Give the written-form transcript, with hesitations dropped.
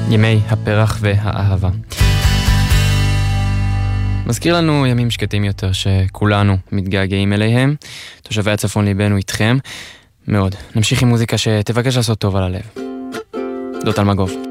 ימי הפרח והאהבה. מזכיר לנו ימים שקטים יותר שכולנו מתגעגעים אליהם. תושבי הצפון ליבנו איתכם מאוד. נמשיך עם מוזיקה שתבקש לעשות טוב על הלב. דות אלמגוב.